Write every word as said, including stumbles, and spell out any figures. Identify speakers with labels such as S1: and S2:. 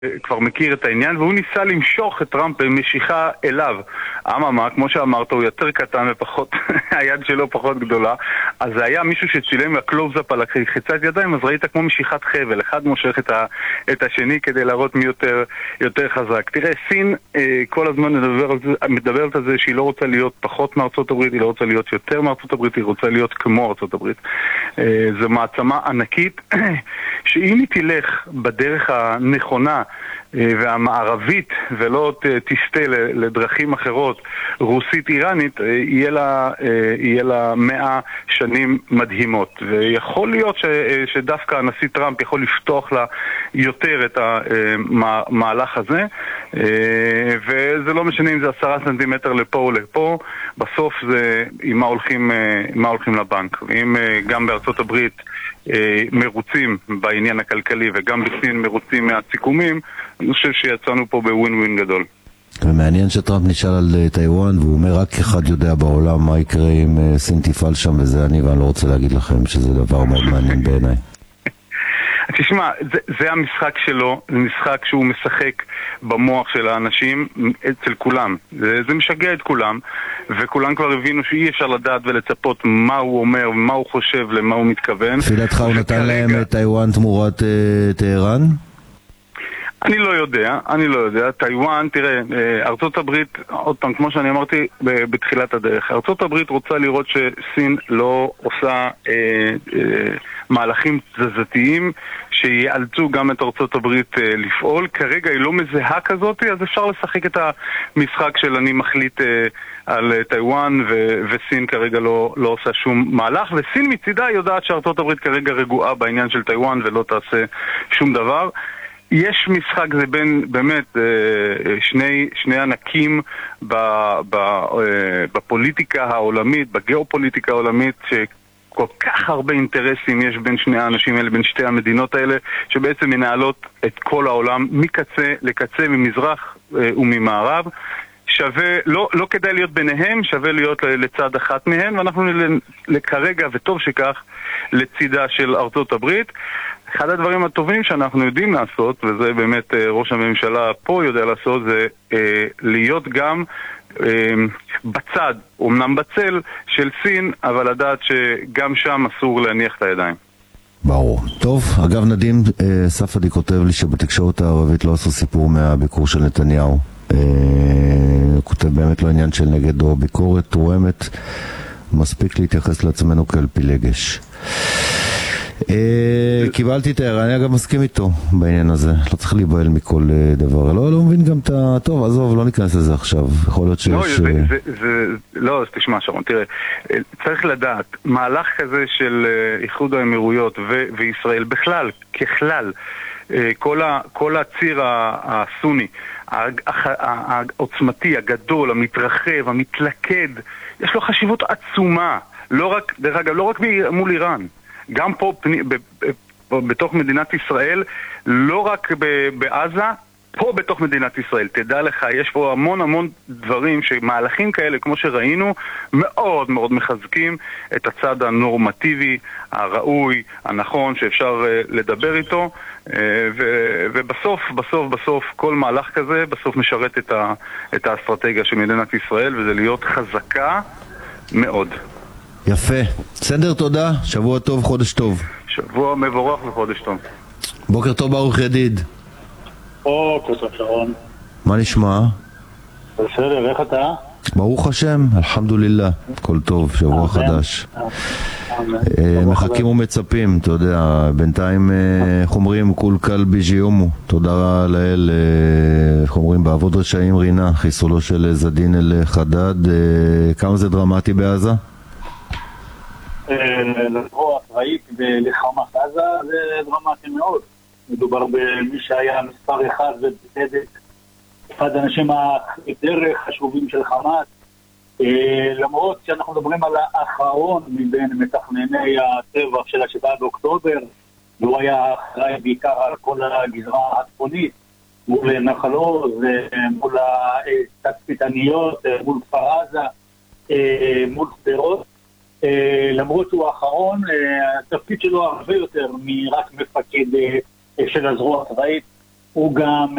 S1: כבר מכיר את העניין, והוא ניסה למשוך את טראמפ במשיכה אליו. אממה, כמו שאמרת, הוא יותר קטן ופחות, היד שלו פחות גדולה, אז זה היה מישהו שצילם הקלוז-אפ על חצת ידיים, אז ראית כמו משיכת חבל, אחד מושך את, ה, את השני כדי להראות מי יותר, יותר חזק. תראה, סין אה, כל הזמן מדבר, מדברת על זה שהיא לא רוצה להיות פחות מארצות הברית, היא לא רוצה להיות יותר מארצות הברית, היא רוצה להיות כמו ארצות הברית. אה, זו מעצמה ענקית, שאם היא תלך בדרך הנכונה והמערבית ולא תסתה לדרכים אחרות, רוסית איראנית, יהיה לה, יהיה לה מאה שנים מדהימות. ויכול להיות ש, שדווקא הנשיא טראמפ יכול לפתוח לה יותר את המהלך הזה, וזה לא משנה אם זה עשרה סנטימטר לפה או לפה, בסוף זה עם מה הולכים, מה הולכים לבנק. ואם גם בארצות הברית מרוצים בעניין הכלכלי וגם בסין מרוצים מהסיכומים, אני חושב שיצאנו פה בווין ווין גדול.
S2: ומעניין שטראמפ נשאל על טיואן והוא אומר רק אחד יודע בעולם מה יקרה אם סין תפעל שם, וזה אני, ואני לא רוצה להגיד לכם שזה דבר מאוד מעניין בעיניי.
S1: תשמע, זה, זה המשחק שלו, זה משחק שהוא משחק במוח של האנשים אצל כולם. זה, זה משגע את כולם, וכולם כבר הבינו שאי אפשר לדעת ולצפות מה הוא אומר ומה הוא חושב, למה הוא מתכוון.
S2: לפי דעתך הוא נתן להם את טיואן תמורת uh, טהרן?
S1: אני לא יודע, אני לא יודע. טיואן, תראה, ארצות הברית, עוד פעם, כמו שאני אמרתי בתחילת הדרך, ארצות הברית רוצה לראות שסין לא עושה אה, אה, מהלכים תזזתיים שיאלצו גם את ארצות הברית אה, לפעול. כרגע היא לא מזהה כזאת, אז אפשר לשחק את המשחק של אני מחליט אה, על טיואן, ו- וסין כרגע לא, לא עושה שום מהלך, וסין מצידה יודעת שארצות הברית כרגע רגועה בעניין של טיואן ולא תעשה שום דבר. יש משחק, זה בין באמת שני, שני ענקים בפוליטיקה העולמית, בגיאופוליטיקה העולמית, שכל כך הרבה אינטרסים יש בין שני האנשים האלה, בין שתי המדינות האלה, שבעצם מנהלות את כל העולם מקצה לקצה, ממזרח וממערב. שווה, לא, לא כדאי להיות ביניהם, שווה להיות לצד אחת מהן, ואנחנו כרגע, וטוב שכך, לצידה של ארצות הברית. אחד הדברים הטובים שאנחנו יודעים לעשות, וזה באמת ראש הממשלה פה יודע לעשות, זה אה, להיות גם אה, בצד, אומנם בצל של סין, אבל לדעת שגם שם אסור להניח את הידיים.
S2: ברור. טוב, אגב נדים, אה, ספדי כותב לי שבתקשורת הערבית לא עשו סיפור מהביקור של נתניהו. אה, כותב באמת לא עניין של נגד או ביקורת רועמת, מספיק להתייחס לעצמנו כאל פילגש. קיבלתי את הערה, אני אגב מסכים איתו בעניין הזה, לא צריך להיבהל מכל דבר, לא מבין גם את ה... טוב, עזוב, לא ניכנס לזה עכשיו, יכול להיות שיש...
S1: לא, תשמע שרון, תראה, צריך לדעת, מהלך כזה של איחוד האמירויות וישראל בכלל, ככלל, כל הציר הסוני, העוצמתי, הגדול, המתרחב, המתלכד, יש לו חשיבות עצומה, לא רק, דרך אגב, לא רק מול איראן, גם פה בתוך מדינת ישראל, לא רק בעזה, פה בתוך מדינת ישראל. תדע לך, יש פה המון המון דברים שמהלכים כאלה, כמו שראינו, מאוד מאוד מחזקים את הצד הנורמטיבי, הראוי, הנכון, שאפשר לדבר איתו, ובסוף, בסוף, בסוף, כל מהלך כזה בסוף משרת את, ה, את האסטרטגיה של מדינת ישראל, וזה להיות חזקה מאוד.
S2: יפה. סנדר, תודה. שבוע טוב, חודש טוב.
S1: שבוע מבורך וחודש טוב.
S2: בוקר טוב, ברוך ידיד.
S3: בוקר טוב, שרון.
S2: מה נשמע?
S3: בסדר, איך אתה?
S2: ברוך השם, אלחמדולillah. כל טוב, שבוע חדש. מחכים ומצפים, אתה יודע, בינתיים, איך אומרים, כול קל ביג'יומו. תודה לאל, איך אומרים, בעבוד רשעים רינה, חיסולו של זדין אל חדד. כמה זה דרמטי בעזה?
S3: לבוא אחראית לחמאס עזה זה דרמטי מאוד. מדובר במי שהיה מספר אחד ובצדק אחד האנשים הדרך חשובים של חמאס, למרות שאנחנו מדברים על האחרון מבין מתכנני הטבח של השבעה באוקטובר, והוא היה אחראי בעיקר על כל הגזרה הצפונית מול נחל עוז, מול התצפיתניות, מול כפר עזה, מול שדרות. למרות שהוא האחרון, התפקיד שלו הרבה יותר מרק מפקד של הזרוע הצבאית. הוא גם